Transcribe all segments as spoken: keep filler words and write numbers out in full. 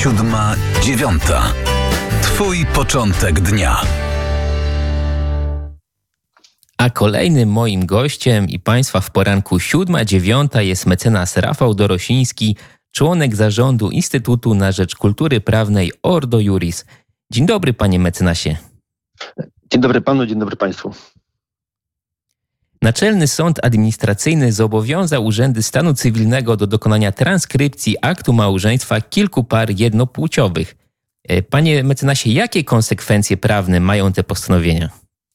Siódma, dziewiąta. Twój początek dnia. A kolejnym moim gościem i Państwa w poranku siódma dziewiąta jest mecenas Rafał Dorosiński, członek zarządu Instytutu na Rzecz Kultury Prawnej Ordo Iuris. Dzień dobry, panie mecenasie. Dzień dobry panu, dzień dobry państwu. Naczelny Sąd Administracyjny zobowiązał urzędy stanu cywilnego do dokonania transkrypcji aktu małżeństwa kilku par jednopłciowych. Panie mecenasie, jakie konsekwencje prawne mają te postanowienia?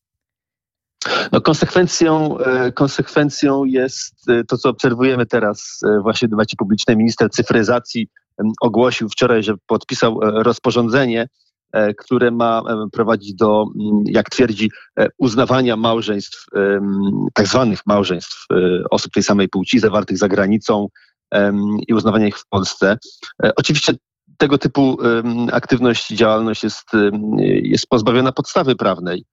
No, konsekwencją, konsekwencją jest to, co obserwujemy teraz właśnie w debacie publicznej. Minister cyfryzacji ogłosił wczoraj, że podpisał rozporządzenie, które ma prowadzić do, jak twierdzi, uznawania małżeństw, tak zwanych małżeństw osób tej samej płci zawartych za granicą i uznawania ich w Polsce. Oczywiście tego typu aktywność i działalność jest, jest pozbawiona podstawy prawnej.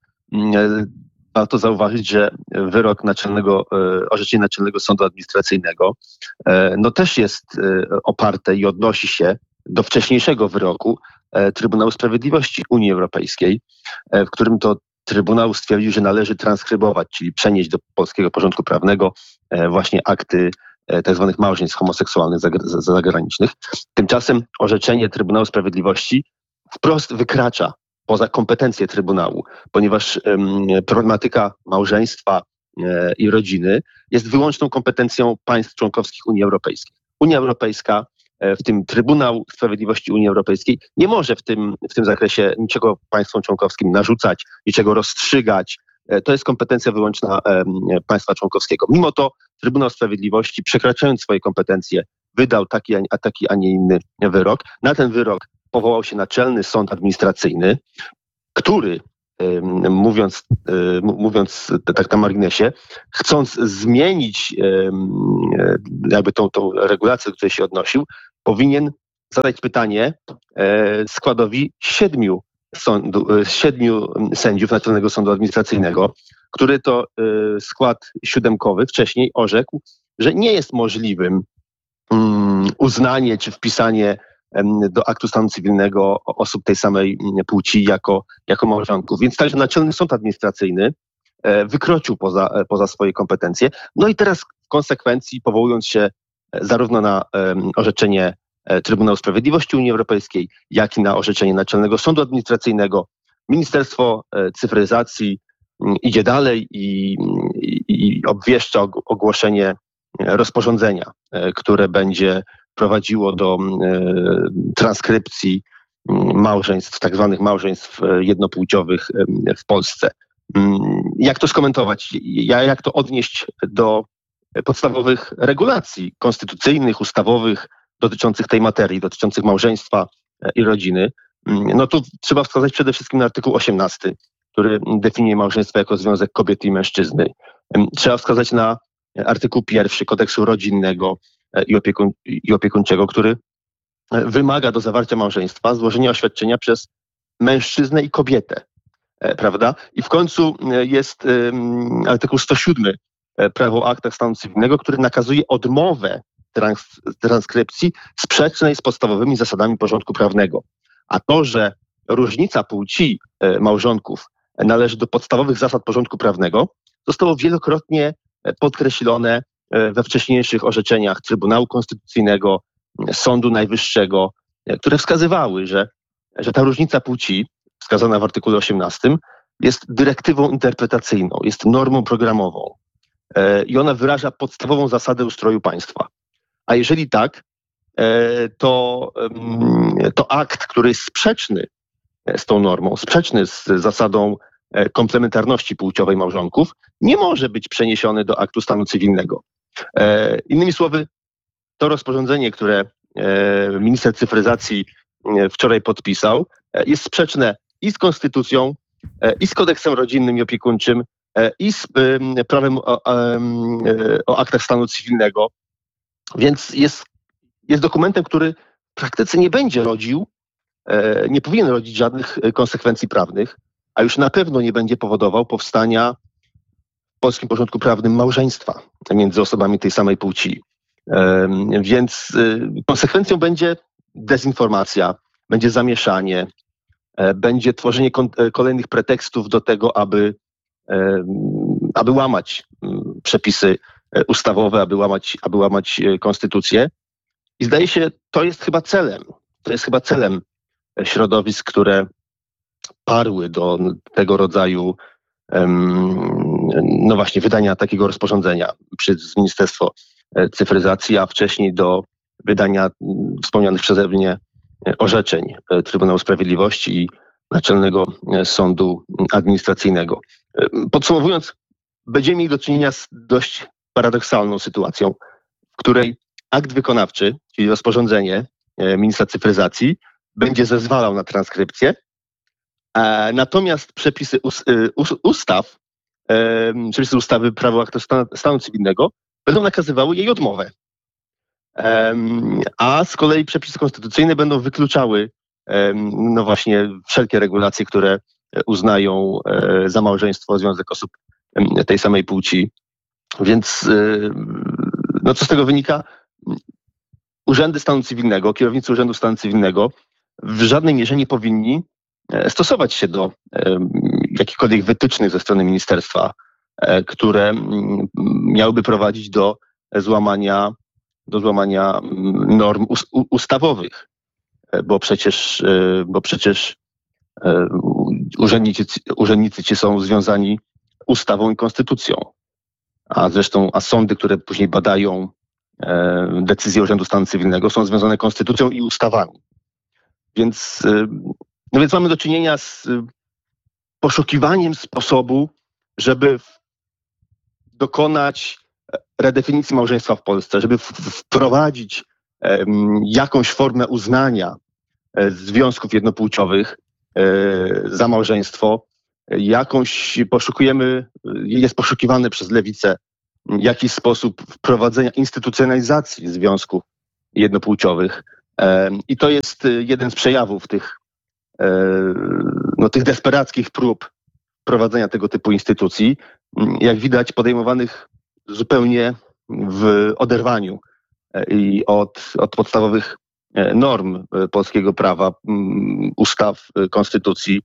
Warto zauważyć, że wyrok naczelnego, orzeczenie Naczelnego Sądu Administracyjnego no też jest oparte i odnosi się do wcześniejszego wyroku Trybunału Sprawiedliwości Unii Europejskiej, w którym to Trybunał stwierdził, że należy transkrybować, czyli przenieść do polskiego porządku prawnego właśnie akty tzw. małżeństw homoseksualnych zagranicznych. Tymczasem orzeczenie Trybunału Sprawiedliwości wprost wykracza poza kompetencje Trybunału, ponieważ um, problematyka małżeństwa e, i rodziny jest wyłączną kompetencją państw członkowskich Unii Europejskiej. Unia Europejska, e, w tym Trybunał Sprawiedliwości Unii Europejskiej, nie może w tym, w tym zakresie niczego państwom członkowskim narzucać, niczego rozstrzygać. E, to jest kompetencja wyłączna e, państwa członkowskiego. Mimo to Trybunał Sprawiedliwości, przekraczając swoje kompetencje, wydał taki, a taki, a nie inny wyrok. Na ten wyrok powołał się Naczelny Sąd Administracyjny, który, mówiąc, mówiąc tak na marginesie, chcąc zmienić jakby tą, tą regulację, do której się odnosił, powinien zadać pytanie składowi siedmiu, sądu, siedmiu sędziów Naczelnego Sądu Administracyjnego, który to skład siódemkowy wcześniej orzekł, że nie jest możliwym uznanie czy wpisanie do aktu stanu cywilnego osób tej samej płci jako, jako małżonków. Więc także Naczelny Sąd Administracyjny wykroczył poza, poza swoje kompetencje. No i teraz w konsekwencji, powołując się zarówno na orzeczenie Trybunału Sprawiedliwości Unii Europejskiej, jak i na orzeczenie Naczelnego Sądu Administracyjnego, Ministerstwo Cyfryzacji idzie dalej i, i, i obwieszcza ogłoszenie rozporządzenia, które będzie prowadziło do e, transkrypcji małżeństw, tak zwanych małżeństw jednopłciowych w Polsce. Jak to skomentować? Jak to odnieść do podstawowych regulacji konstytucyjnych, ustawowych dotyczących tej materii, dotyczących małżeństwa i rodziny? No tu trzeba wskazać przede wszystkim na artykuł osiemnasty, który definiuje małżeństwo jako związek kobiety i mężczyzny. Trzeba wskazać na artykuł pierwszy Kodeksu Rodzinnego i, opiekun, i opiekuńczego, który wymaga do zawarcia małżeństwa złożenia oświadczenia przez mężczyznę i kobietę, prawda? I w końcu jest um, artykuł sto siedem Prawo o aktach stanu cywilnego, który nakazuje odmowę trans, transkrypcji sprzecznej z podstawowymi zasadami porządku prawnego. A to, że różnica płci małżonków należy do podstawowych zasad porządku prawnego, zostało wielokrotnie podkreślone we wcześniejszych orzeczeniach Trybunału Konstytucyjnego, Sądu Najwyższego, które wskazywały, że, że ta różnica płci, wskazana w artykule osiemnastym, jest dyrektywą interpretacyjną, jest normą programową i ona wyraża podstawową zasadę ustroju państwa. A jeżeli tak, to, to akt, który jest sprzeczny z tą normą, sprzeczny z zasadą komplementarności płciowej małżonków, nie może być przeniesiony do aktu stanu cywilnego. Innymi słowy, to rozporządzenie, które minister cyfryzacji wczoraj podpisał, jest sprzeczne i z konstytucją, i z kodeksem rodzinnym i opiekuńczym, i z prawem o, o aktach stanu cywilnego. Więc jest, jest dokumentem, który w praktyce nie będzie rodził, nie powinien rodzić żadnych konsekwencji prawnych, a już na pewno nie będzie powodował powstania w polskim porządku prawnym małżeństwa między osobami tej samej płci. Więc konsekwencją będzie dezinformacja, będzie zamieszanie, będzie tworzenie kolejnych pretekstów do tego, aby, aby łamać przepisy ustawowe, aby łamać, aby łamać konstytucję. I zdaje się, to jest chyba celem, to jest chyba celem środowisk, które parły do tego rodzaju no właśnie wydania takiego rozporządzenia przez Ministerstwo Cyfryzacji, a wcześniej do wydania wspomnianych przeze mnie orzeczeń Trybunału Sprawiedliwości i Naczelnego Sądu Administracyjnego. Podsumowując, będziemy mieli do czynienia z dość paradoksalną sytuacją, w której akt wykonawczy, czyli rozporządzenie ministra cyfryzacji, będzie zezwalał na transkrypcję, natomiast przepisy ustaw, przepisy ustawy Prawo aktów stanu cywilnego będą nakazywały jej odmowę. A z kolei przepisy konstytucyjne będą wykluczały no właśnie wszelkie regulacje, które uznają za małżeństwo związek osób tej samej płci. Więc no co z tego wynika? Urzędy stanu cywilnego, kierownicy Urzędu Stanu Cywilnego w żadnej mierze nie powinni stosować się do jakichkolwiek wytycznych ze strony ministerstwa, które miałyby prowadzić do złamania, do złamania norm ustawowych, bo przecież, bo przecież urzędnicy, urzędnicy ci są związani ustawą i konstytucją, a zresztą a sądy, które później badają decyzje Urzędu Stanu Cywilnego, są związane konstytucją i ustawami. Więc, no więc mamy do czynienia z poszukiwaniem sposobu, żeby dokonać redefinicji małżeństwa w Polsce, żeby wprowadzić jakąś formę uznania związków jednopłciowych za małżeństwo. Jakąś poszukujemy, jest poszukiwane przez lewicę jakiś sposób wprowadzenia instytucjonalizacji związków jednopłciowych. I to jest jeden z przejawów tych, no, tych desperackich prób prowadzenia tego typu instytucji, jak widać podejmowanych zupełnie w oderwaniu i od, od podstawowych norm polskiego prawa, ustaw, konstytucji.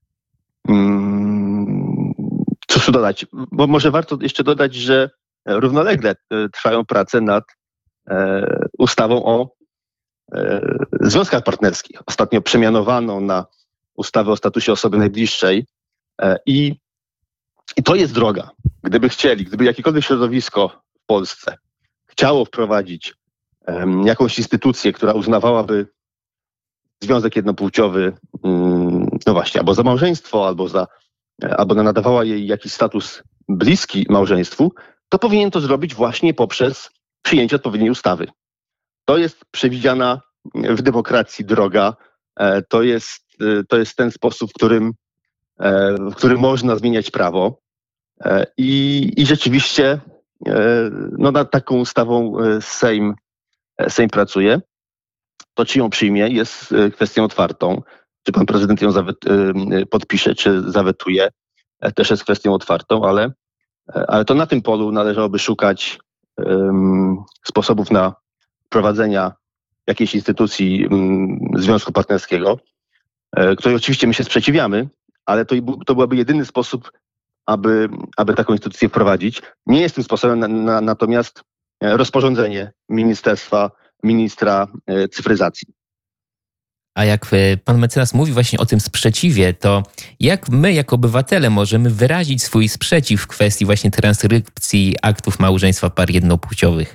Cóż tu dodać? Bo może warto jeszcze dodać, że równolegle trwają prace nad ustawą o związkach partnerskich. Ostatnio przemianowano na ustawę o statusie osoby najbliższej i, i to jest droga. Gdyby chcieli, gdyby jakiekolwiek środowisko w Polsce chciało wprowadzić um, jakąś instytucję, która uznawałaby związek jednopłciowy, um, no właśnie, albo za małżeństwo, albo za, albo nadawała jej jakiś status bliski małżeństwu, to powinien to zrobić właśnie poprzez przyjęcie odpowiedniej ustawy. To jest przewidziana w demokracji droga. To jest, to jest ten sposób, w którym, w którym można zmieniać prawo. I, i rzeczywiście no, nad taką ustawą Sejm, Sejm pracuje. To, czy ją przyjmie, jest kwestią otwartą. Czy pan prezydent ją zawet- podpisze, czy zawetuje, też jest kwestią otwartą, ale, ale to na tym polu należałoby szukać um, sposobów na prowadzenia jakiejś instytucji um, związku partnerskiego, e, której oczywiście my się sprzeciwiamy, ale to, to byłby jedyny sposób, aby, aby taką instytucję wprowadzić. Nie jest tym sposobem na, na, natomiast rozporządzenie ministerstwa, ministra e, cyfryzacji. A jak pan mecenas mówi właśnie o tym sprzeciwie, to jak my jako obywatele możemy wyrazić swój sprzeciw w kwestii właśnie transkrypcji aktów małżeństwa par jednopłciowych?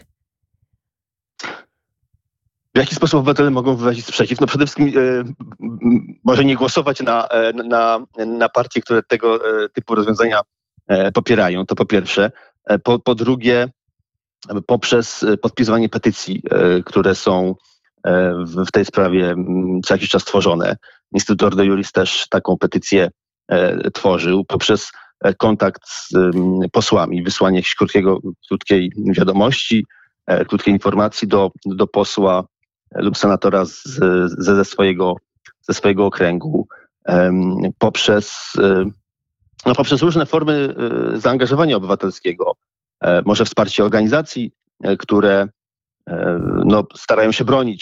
W jaki sposób obywatele mogą wyrazić sprzeciw? No przede wszystkim e, może nie głosować na, na, na partie, które tego e, typu rozwiązania e, popierają, to po pierwsze. E, po, po drugie, poprzez podpisywanie petycji, e, które są e, w, w tej sprawie m, co jakiś czas tworzone. Instytut Ordo Iuris też taką petycję e, tworzył, poprzez e, kontakt z e, posłami, wysłanie jakiejś krótkiego, krótkiej wiadomości, e, krótkiej informacji do, do posła lub senatora z, ze, ze, swojego, ze swojego okręgu, um, poprzez, um, no, poprzez różne formy um, zaangażowania obywatelskiego, um, może wsparcie organizacji, um, które um, no, starają się bronić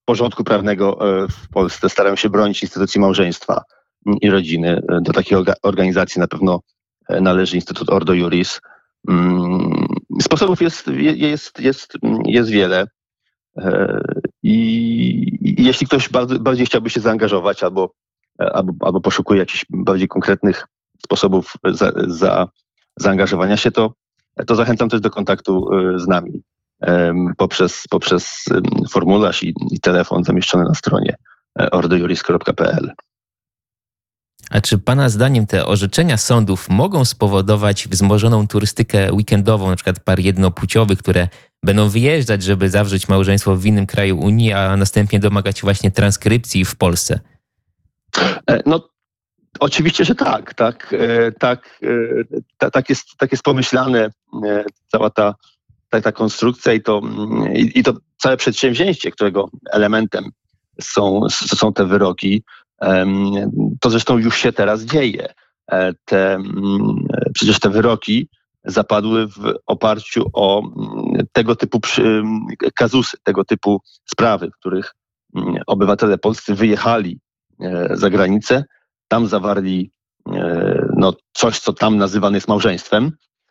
porządku prawnego w Polsce starają się bronić instytucji małżeństwa i rodziny. Do takiej organizacji na pewno należy Instytut Ordo Iuris. Sposobów jest, jest, jest, jest wiele. I, i jeśli ktoś bardzo, bardziej chciałby się zaangażować albo, albo, albo poszukuje jakichś bardziej konkretnych sposobów za, za, zaangażowania się, to, to zachęcam też do kontaktu z nami poprzez, poprzez formularz i, i telefon zamieszczony na stronie ordo iuris kropka p l. A czy Pana zdaniem te orzeczenia sądów mogą spowodować wzmożoną turystykę weekendową, na przykład par jednopłciowych, które będą wyjeżdżać, żeby zawrzeć małżeństwo w innym kraju Unii, a następnie domagać się właśnie transkrypcji w Polsce? No oczywiście, że tak. Tak, tak, tak, jest, tak jest pomyślane cała ta, ta, ta konstrukcja i to, i, i to całe przedsięwzięcie, którego elementem są, są te wyroki. To zresztą już się teraz dzieje. Te, przecież te wyroki zapadły w oparciu o tego typu kazusy, tego typu sprawy, w których obywatele polscy wyjechali za granicę, tam zawarli no, coś, co tam nazywane jest małżeństwem,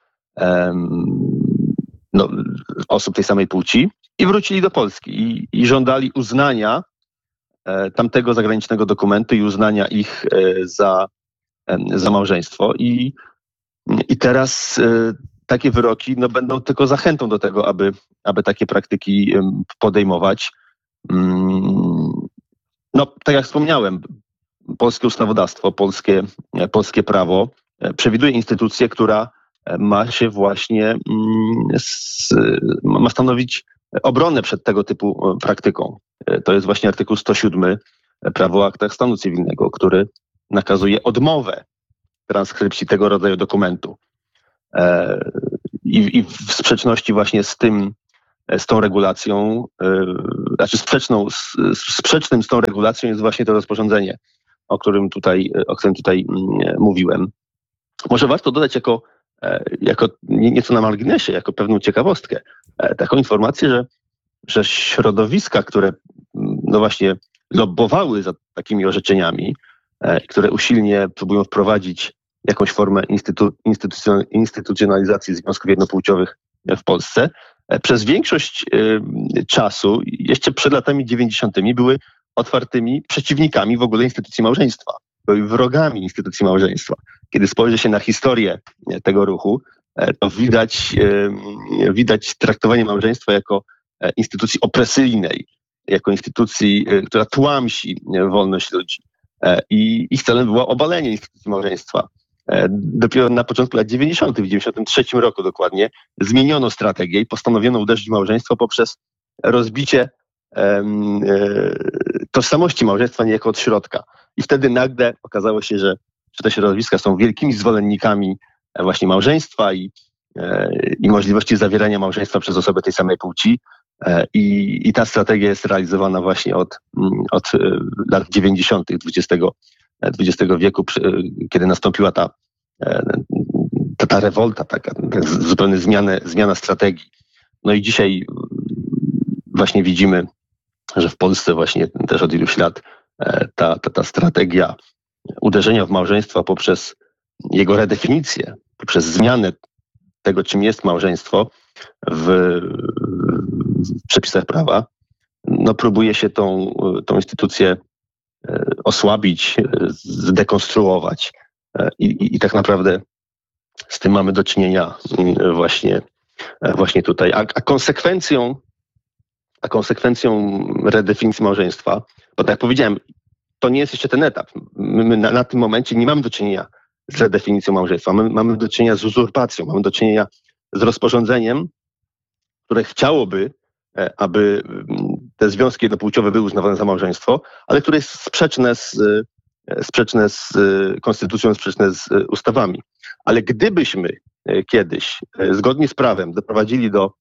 no, osób tej samej płci i wrócili do Polski i, i żądali uznania tamtego zagranicznego dokumentu i uznania ich za, za małżeństwo. I, i teraz takie wyroki no, będą tylko zachętą do tego, aby, aby takie praktyki podejmować. No, tak jak wspomniałem, polskie ustawodawstwo, polskie, polskie prawo przewiduje instytucję, która ma się właśnie, ma stanowić obronę przed tego typu praktyką. To jest właśnie artykuł sto siedem Prawo o aktach stanu cywilnego, który nakazuje odmowę transkrypcji tego rodzaju dokumentu. I, i w sprzeczności właśnie z tym, z tą regulacją, znaczy sprzeczną, sprzecznym z tą regulacją jest właśnie to rozporządzenie, o którym tutaj, o którym tutaj mówiłem. Może warto dodać jako, jako nieco na marginesie, jako pewną ciekawostkę, taką informację, że, że środowiska, które no właśnie lobbowały za takimi orzeczeniami, które usilnie próbują wprowadzić jakąś formę instytu, instytucjon, instytucjonalizacji związków jednopłciowych w Polsce, przez większość y, czasu, jeszcze przed latami dziewięćdziesiątymi były otwartymi przeciwnikami w ogóle instytucji małżeństwa. Były wrogami instytucji małżeństwa. Kiedy spojrzy się na historię tego ruchu, to widać, y, widać traktowanie małżeństwa jako instytucji opresyjnej, jako instytucji, y, która tłamsi wolność ludzi. I ich celem było obalenie instytucji małżeństwa. Dopiero na początku lat dziewięćdziesiątych, w dziewięćdziesiątym trzecim roku dokładnie, zmieniono strategię i postanowiono uderzyć w małżeństwo poprzez rozbicie um, e, tożsamości małżeństwa niejako od środka. I wtedy nagle okazało się, że, że te środowiska są wielkimi zwolennikami właśnie małżeństwa i, e, i możliwości zawierania małżeństwa przez osoby tej samej płci. E, i, I ta strategia jest realizowana właśnie od, od lat dziewięćdziesiątych dwudziestego wieku, kiedy nastąpiła ta, ta, ta rewolta, taka zupełnie zmiana, zmiana strategii. No i dzisiaj właśnie widzimy, że w Polsce właśnie też od iluś lat ta, ta, ta strategia uderzenia w małżeństwo poprzez jego redefinicję, poprzez zmianę tego, czym jest małżeństwo w, w przepisach prawa, no próbuje się tą, tą instytucję osłabić, zdekonstruować. I, i, i tak naprawdę z tym mamy do czynienia właśnie, właśnie tutaj. A, a konsekwencją a konsekwencją redefinicji małżeństwa, bo tak jak powiedziałem, to nie jest jeszcze ten etap. My, my na, na tym momencie nie mamy do czynienia z redefinicją małżeństwa. My, mamy do czynienia z uzurpacją, mamy do czynienia z rozporządzeniem, które chciałoby, aby te związki jednopłciowe były uznawane za małżeństwo, ale które jest sprzeczne z, sprzeczne z konstytucją, sprzeczne z ustawami. Ale gdybyśmy kiedyś zgodnie z prawem doprowadzili do,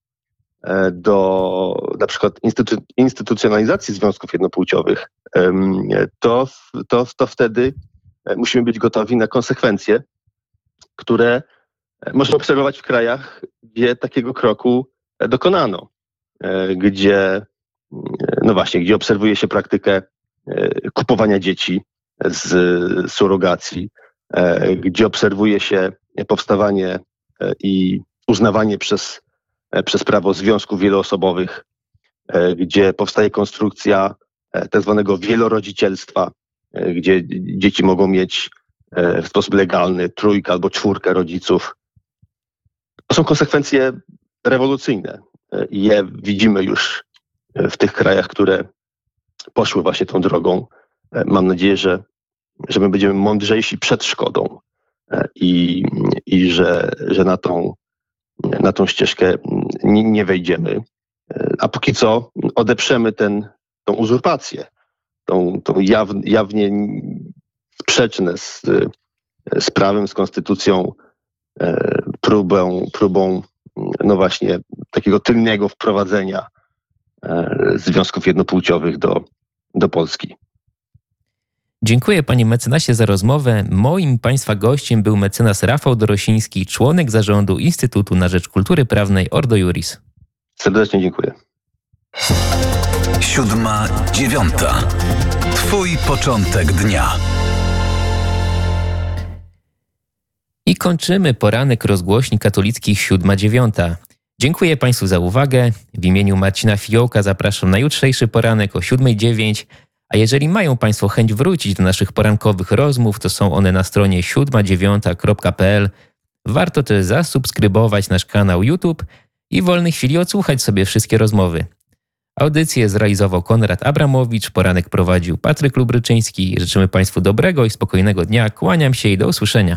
do na przykład instytu, instytucjonalizacji związków jednopłciowych, to, to, to wtedy musimy być gotowi na konsekwencje, które można obserwować w krajach, gdzie takiego kroku dokonano, gdzie no właśnie, gdzie obserwuje się praktykę kupowania dzieci z surogacji, gdzie obserwuje się powstawanie i uznawanie przez, przez prawo związków wieloosobowych, gdzie powstaje konstrukcja tak zwanego wielorodzicielstwa, gdzie dzieci mogą mieć w sposób legalny trójkę albo czwórkę rodziców. To są konsekwencje rewolucyjne i je widzimy już w tych krajach, które poszły właśnie tą drogą. Mam nadzieję, że, że my będziemy mądrzejsi przed szkodą i, i że, że na, tą, na tą ścieżkę nie, nie wejdziemy. A póki co odeprzemy ten, tą uzurpację, tą, tą jaw, jawnie sprzeczne z, z prawem, z konstytucją próbę, próbą no właśnie takiego tylnego wprowadzenia związków jednopłciowych do, do Polski. Dziękuję panie mecenasie za rozmowę. Moim państwa gościem był mecenas Rafał Dorosiński, członek zarządu Instytutu na Rzecz Kultury Prawnej Ordo Iuris. Serdecznie dziękuję. Siódma, dziewiąta. Twój początek dnia. I kończymy poranek rozgłośni katolickich siódma dziewiąta. Dziękuję państwu za uwagę. W imieniu Marcina Fiołka zapraszam na jutrzejszy poranek o siódma dziewięć. A jeżeli mają państwo chęć wrócić do naszych porankowych rozmów, to są one na stronie siódma dziewiąta kropka p l. Warto też zasubskrybować nasz kanał YouTube i w wolnej chwili odsłuchać sobie wszystkie rozmowy. Audycję zrealizował Konrad Abramowicz, poranek prowadził Patryk Lubryczyński. Życzymy państwu dobrego i spokojnego dnia. Kłaniam się i do usłyszenia.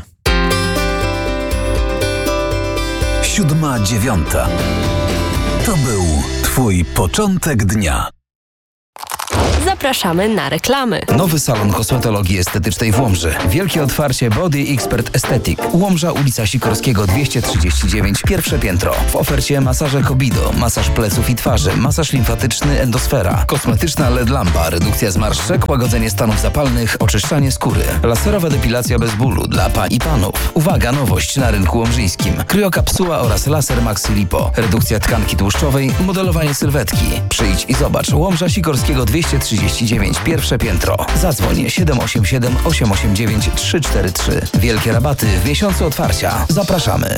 Siódma dziewiąta. To był twój początek dnia. Zapraszamy na reklamy. Nowy salon kosmetologii estetycznej w Łomży. Wielkie otwarcie Body Expert Aesthetic. Łomża, ulica Sikorskiego dwieście trzydzieści dziewięć, pierwsze piętro. W ofercie masaże Kobido, masaż pleców i twarzy, masaż limfatyczny Endosfera, kosmetyczna L E D lampa, redukcja zmarszczek, łagodzenie stanów zapalnych, oczyszczanie skóry. Laserowa depilacja bez bólu dla pań i panów. Uwaga, nowość na rynku łomżyńskim. Kryokapsuła oraz laser Maxi Lipo. Redukcja tkanki tłuszczowej, modelowanie sylwetki. Przyjdź i zobacz. Łomża Sikorskiego dwieście trzydzieści dziewięć, pierwsze piętro. Zadzwoń siedem osiem siedem, osiem osiem dziewięć, trzy cztery trzy. Wielkie rabaty w miesiącu otwarcia. Zapraszamy.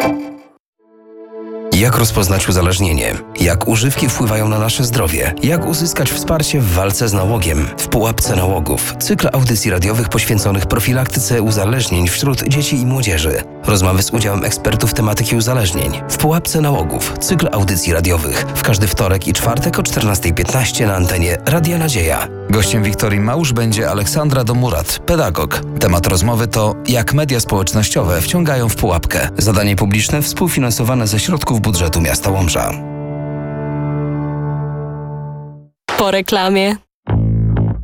Jak rozpoznać uzależnienie? Jak używki wpływają na nasze zdrowie? Jak uzyskać wsparcie w walce z nałogiem? W pułapce nałogów. Cykl audycji radiowych poświęconych profilaktyce uzależnień wśród dzieci i młodzieży. Rozmowy z udziałem ekspertów tematyki uzależnień. W pułapce nałogów. Cykl audycji radiowych. W każdy wtorek i czwartek o czternasta piętnaście na antenie Radia Nadzieja. Gościem Wiktorii Małż będzie Aleksandra Domurat, pedagog. Temat rozmowy to jak media społecznościowe wciągają w pułapkę. Zadanie publiczne współfinansowane ze środków budżetu miasta Łomża. Po reklamie.